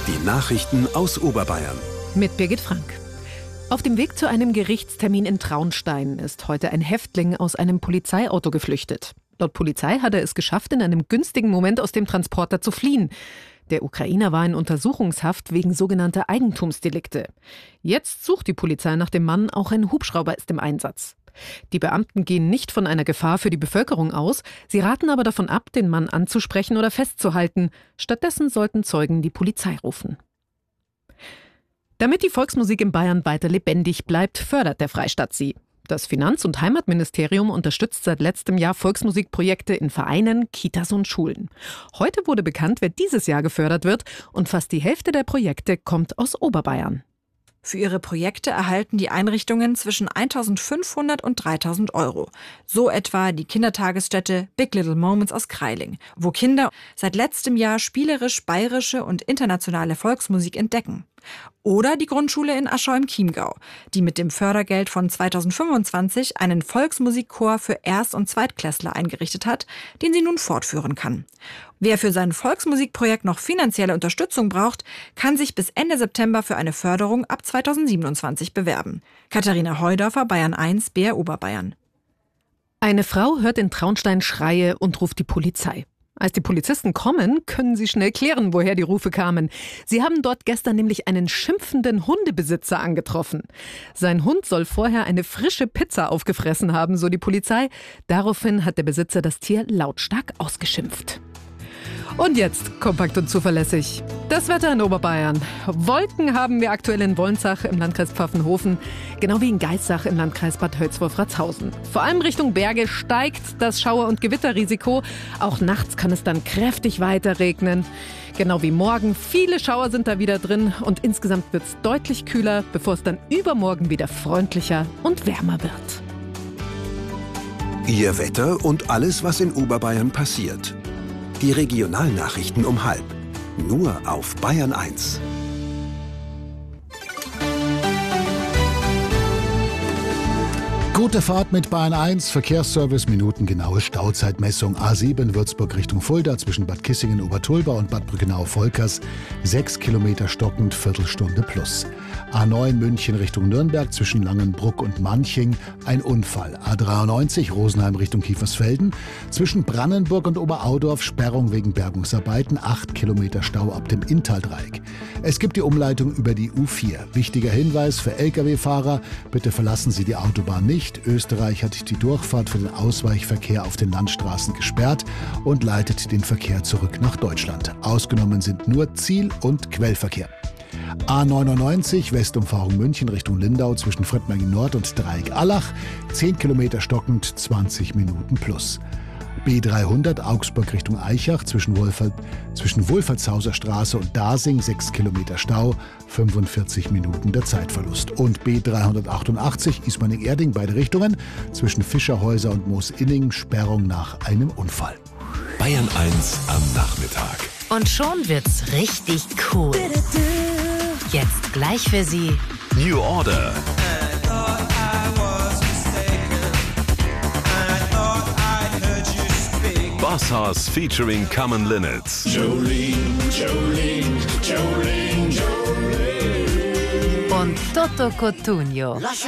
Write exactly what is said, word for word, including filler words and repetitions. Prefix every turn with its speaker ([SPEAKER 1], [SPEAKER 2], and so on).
[SPEAKER 1] Die Nachrichten aus Oberbayern.
[SPEAKER 2] Mit Birgit Frank. Auf dem Weg zu einem Gerichtstermin in Traunstein ist heute ein Häftling aus einem Polizeiauto geflüchtet. Laut Polizei hat er es geschafft, in einem günstigen Moment aus dem Transporter zu fliehen. Der Ukrainer war in Untersuchungshaft wegen sogenannter Eigentumsdelikte. Jetzt sucht die Polizei nach dem Mann, auch ein Hubschrauber ist im Einsatz. Die Beamten gehen nicht von einer Gefahr für die Bevölkerung aus, sie raten aber davon ab, den Mann anzusprechen oder festzuhalten. Stattdessen sollten Zeugen die Polizei rufen. Damit die Volksmusik in Bayern weiter lebendig bleibt, fördert der Freistaat sie. Das Finanz- und Heimatministerium unterstützt seit letztem Jahr Volksmusikprojekte in Vereinen, Kitas und Schulen. Heute wurde bekannt, wer dieses Jahr gefördert wird, und fast die Hälfte der Projekte kommt aus Oberbayern.
[SPEAKER 3] Für ihre Projekte erhalten die Einrichtungen zwischen eintausendfünfhundert und dreitausend Euro. So etwa die Kindertagesstätte Big Little Moments aus Kreiling, wo Kinder seit letztem Jahr spielerisch bayerische und internationale Volksmusik entdecken. Oder die Grundschule in Aschau im Chiemgau, die mit dem Fördergeld von zweitausendfünfundzwanzig einen Volksmusikchor für Erst- und Zweitklässler eingerichtet hat, den sie nun fortführen kann. Wer für sein Volksmusikprojekt noch finanzielle Unterstützung braucht, kann sich bis Ende September für eine Förderung ab zweitausendsiebenundzwanzig bewerben. Katharina Heudorfer, Bayern eins, B R Oberbayern.
[SPEAKER 2] Eine Frau hört in Traunstein Schreie und ruft die Polizei. Als die Polizisten kommen, können sie schnell klären, woher die Rufe kamen. Sie haben dort gestern nämlich einen schimpfenden Hundebesitzer angetroffen. Sein Hund soll vorher eine frische Pizza aufgefressen haben, so die Polizei. Daraufhin hat der Besitzer das Tier lautstark ausgeschimpft. Und jetzt kompakt und zuverlässig. Das Wetter in Oberbayern. Wolken haben wir aktuell in Wolnzach im Landkreis Pfaffenhofen, genau wie in Geissach im Landkreis Bad Hölzworth-Ratshausen. Vor allem Richtung Berge steigt das Schauer- und Gewitterrisiko. Auch nachts kann es dann kräftig weiter regnen. Genau wie morgen. Viele Schauer sind da wieder drin und insgesamt wird es deutlich kühler, bevor es dann übermorgen wieder freundlicher und wärmer wird.
[SPEAKER 1] Ihr Wetter und alles, was in Oberbayern passiert. Die Regionalnachrichten um halb. Nur auf Bayern eins.
[SPEAKER 4] Gute Fahrt mit Bayern eins, Verkehrsservice, minutengenaue Stauzeitmessung. A sieben Würzburg Richtung Fulda zwischen Bad Kissingen, Obertulba und Bad Brückenau-Volkers. Sechs Kilometer stockend, Viertelstunde plus. A neun München Richtung Nürnberg zwischen Langenbruck und Manching. Ein Unfall. A dreiundneunzig Rosenheim Richtung Kiefersfelden. Zwischen Brannenburg und Oberaudorf Sperrung wegen Bergungsarbeiten. Acht Kilometer Stau ab dem Inntaldreieck. Es gibt die Umleitung über die U vier. Wichtiger Hinweis für L K W-Fahrer: Bitte verlassen Sie die Autobahn nicht. Österreich hat die Durchfahrt für den Ausweichverkehr auf den Landstraßen gesperrt und leitet den Verkehr zurück nach Deutschland. Ausgenommen sind nur Ziel- und Quellverkehr. A neunundneunzig Westumfahrung München Richtung Lindau zwischen Fröttmingen Nord und Dreieck-Allach. zehn Kilometer stockend, zwanzig Minuten plus. B dreihundert Augsburg Richtung Aichach zwischen, Wolfert, zwischen Wolfertshauser Straße und Dasing, sechs Kilometer Stau, fünfundvierzig Minuten der Zeitverlust. Und B dreihundertachtundachtzig Ismaning-Erding, beide Richtungen, zwischen Fischerhäuser und Moosinning, Sperrung nach einem Unfall.
[SPEAKER 1] Bayern eins am Nachmittag.
[SPEAKER 5] Und schon wird's richtig cool. Jetzt gleich für Sie
[SPEAKER 1] New Order. Boss Hoss featuring Common Linnets.
[SPEAKER 6] Jolene, Jolene, Jolene, Jolene.
[SPEAKER 5] und Toto Cotugno.